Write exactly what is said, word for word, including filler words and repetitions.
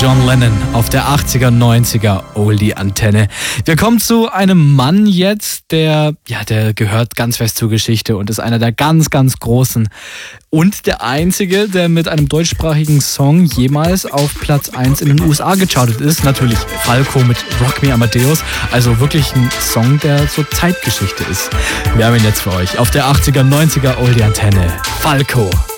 John Lennon auf der achtziger, neunziger Oldie-Antenne. Wir kommen zu einem Mann jetzt, der, ja, der gehört ganz fest zur Geschichte und ist einer der ganz, ganz Großen. Und der einzige, der mit einem deutschsprachigen Song jemals auf Platz eins in den U S A gechartet ist. Natürlich Falco mit Rock Me Amadeus. Also wirklich ein Song, der zur Zeitgeschichte ist. Wir haben ihn jetzt für euch auf der achtziger, neunziger Oldie-Antenne. Falco.